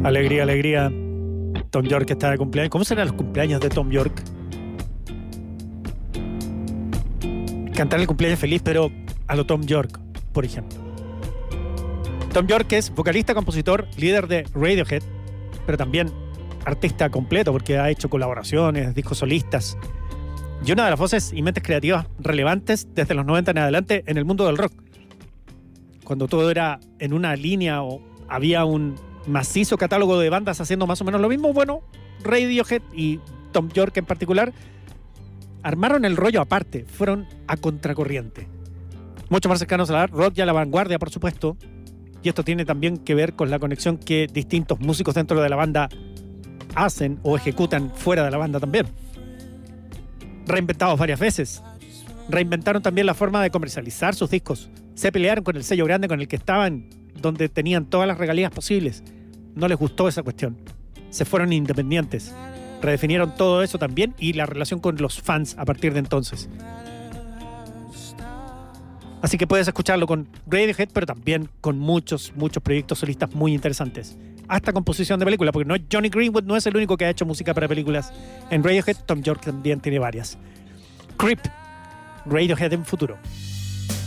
Alegría, alegría. Tom York está de cumpleaños. ¿Cómo serán los cumpleaños de Tom York? Cantar el cumpleaños feliz, pero a lo Tom York, por ejemplo. Tom York es vocalista, compositor, líder de Radiohead, pero también artista completo porque ha hecho colaboraciones, discos solistas y una de las voces y mentes creativas relevantes desde los 90 en adelante en el mundo del rock. Cuando todo era en una línea o había un macizo catálogo de bandas haciendo más o menos lo mismo, bueno, Radiohead y Tom York en particular armaron el rollo aparte, fueron a contracorriente. Mucho más cercanos al rock y a la vanguardia, por supuesto. Y esto tiene también que ver con la conexión que distintos músicos dentro de la banda hacen o ejecutan fuera de la banda también. Reinventados varias veces. Reinventaron también la forma de comercializar sus discos. Se pelearon con el sello grande con el que estaban, donde tenían todas las regalías posibles. No les gustó esa cuestión. Se fueron independientes. Redefinieron todo eso también y la relación con los fans a partir de entonces. Así que puedes escucharlo con Radiohead, pero también con muchos proyectos solistas muy interesantes. Hasta composición de película, porque Johnny Greenwood no es el único que ha hecho música para películas. En Radiohead, Tom York también tiene varias. Creep, Radiohead en futuro.